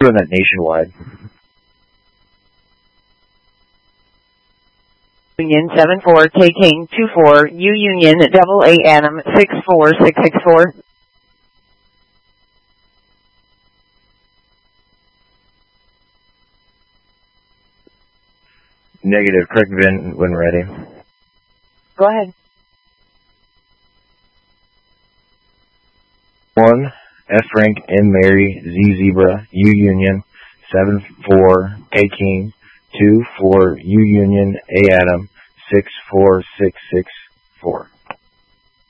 Doing that nationwide. Union 74, K King 24, U Union double A Adam 64664. Negative. Correct VIN when ready. Go ahead. 1, F Frank, M Mary, Z Zebra, U Union, 74, K King, 2, 4, U Union, A Adam, 64664.